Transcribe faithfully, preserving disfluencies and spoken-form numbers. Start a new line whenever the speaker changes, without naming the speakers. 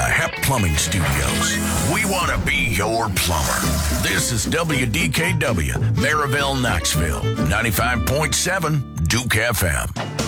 Hep Plumbing Studios. We want to be your plumber. This is W D K W, Maryville, Knoxville, ninety-five point seven Duke F M.